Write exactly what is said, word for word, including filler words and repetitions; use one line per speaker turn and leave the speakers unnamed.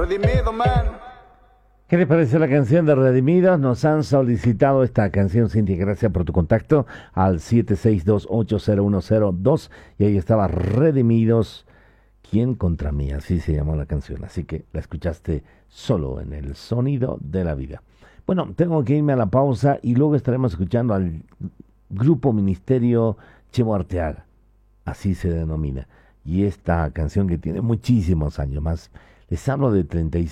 Redimido, man.
¿Qué les pareció la canción de Redimidos? Nos han solicitado esta canción, Cintia, gracias por tu contacto al siete seis dos ocho cero uno cero dos y ahí estaba Redimidos, ¿quién contra mí? Así se llamó la canción, así que la escuchaste solo en el sonido de la vida. Bueno, tengo que irme a la pausa y luego estaremos escuchando al grupo Ministerio Chemo Arteaga, así se denomina, y esta canción que tiene muchísimos años más, les hablo de treinta y